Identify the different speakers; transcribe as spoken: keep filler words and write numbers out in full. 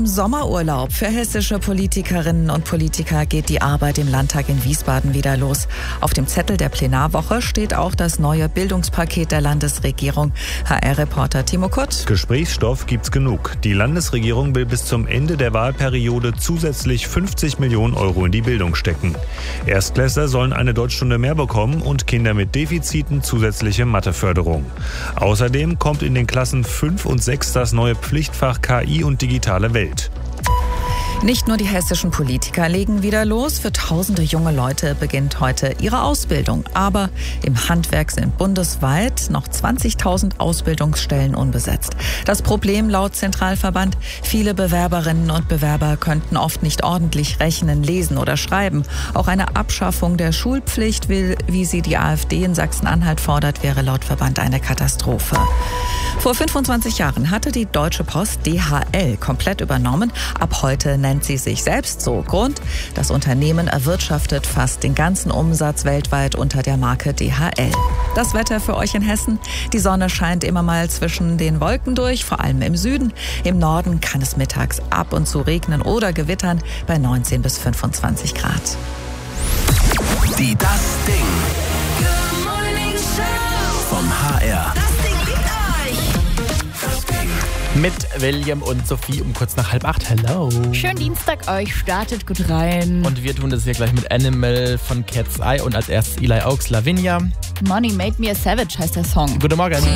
Speaker 1: Sommerurlaub. Für hessische Politikerinnen und Politiker geht die Arbeit im Landtag in Wiesbaden wieder los. Auf dem Zettel der Plenarwoche steht auch das neue Bildungspaket der Landesregierung. H R-Reporter Timo Kutt.
Speaker 2: Gesprächsstoff gibt's genug. Die Landesregierung will bis zum Ende der Wahlperiode zusätzlich fünfzig Millionen Euro in die Bildung stecken. Erstklässler sollen eine Deutschstunde mehr bekommen und Kinder mit Defiziten zusätzliche Matheförderung. Außerdem kommt in den Klassen fünf und sechs das neue Pflichtfach K I und digitale Welt.
Speaker 1: Nicht nur die hessischen Politiker legen wieder los. Für tausende junge Leute beginnt heute ihre Ausbildung. Aber im Handwerk sind bundesweit noch zwanzigtausend Ausbildungsstellen unbesetzt. Das Problem laut Zentralverband: viele Bewerberinnen und Bewerber könnten oft nicht ordentlich rechnen, lesen oder schreiben. Auch eine Abschaffung der Schulpflicht, wie sie die AfD in Sachsen-Anhalt fordert, wäre laut Verband eine Katastrophe. Vor fünfundzwanzig Jahren hatte die Deutsche Post D H L komplett übernommen. Ab heute nennt sie sich selbst so. Grund: das Unternehmen erwirtschaftet fast den ganzen Umsatz weltweit unter der Marke D H L. Das Wetter für euch in Hessen: Die Sonne scheint immer mal zwischen den Wolken durch, vor allem im Süden. Im Norden kann es mittags ab und zu regnen oder gewittern bei neunzehn bis fünfundzwanzig Grad.
Speaker 3: Die Das Ding. Good Morning Show vom H R.
Speaker 4: Mit William und Sophie um kurz nach halb acht. Hello.
Speaker 5: Schönen Dienstag euch, startet gut rein.
Speaker 4: Und wir tun das hier gleich mit Animal von Cat's Eye und als erstes Eli Oaks, Lavinia.
Speaker 5: Money Made Me a Savage heißt der Song.
Speaker 4: Guten Morgen.